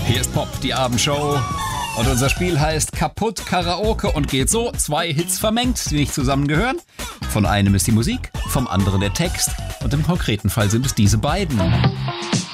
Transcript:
Hier ist Pop, die Abendshow. Und unser Spiel heißt Kaputt Karaoke und geht so: 2 Hits vermengt, die nicht zusammengehören. Von einem ist die Musik, vom anderen der Text. Und im konkreten Fall sind es diese beiden.